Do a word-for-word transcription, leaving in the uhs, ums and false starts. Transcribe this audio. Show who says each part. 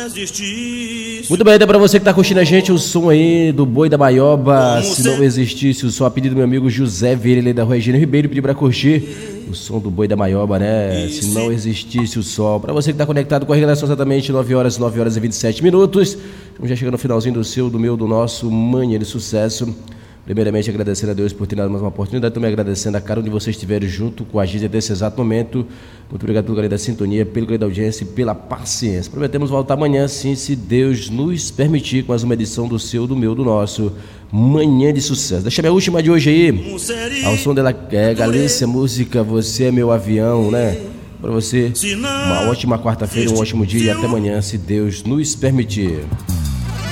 Speaker 1: Muito bem, então pra você que tá curtindo a gente, o som aí do Boi da Maioba, Se Não Existisse o Som, a pedido do meu amigo José Vieira da Rua Regina Ribeiro, pediu pra curtir o som do Boi da Maioba, né? Se Não Existisse o Sol. Pra você que tá conectado com a redação, exatamente nove horas, nove horas e vinte e sete minutos. Estamos já chegando no finalzinho do seu, do meu, do nosso Manhã de Sucesso. Primeiramente, agradecendo a Deus por ter dado mais uma oportunidade, também agradecendo a cada um de vocês que estiveram junto com a gente até esse exato momento. Muito obrigado pelo carinho da sintonia, pelo carinho da audiência e pela paciência. Prometemos voltar amanhã, sim, se Deus nos permitir, com mais uma edição do seu, do meu, do nosso Manhã de Sucesso. Deixa minha última de hoje aí, ao som dela, é, Galícia, música Você é Meu Avião, né? Para você, uma ótima quarta-feira, um ótimo dia e até amanhã, se Deus nos permitir.